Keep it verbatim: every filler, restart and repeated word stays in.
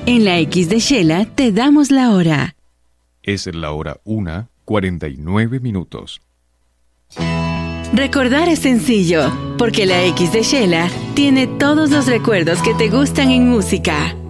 En la X de Shela te damos la hora. Es la hora una, cuarenta y nueve minutos. Recordar es sencillo, porque la X de Shela tiene todos los recuerdos que te gustan en música.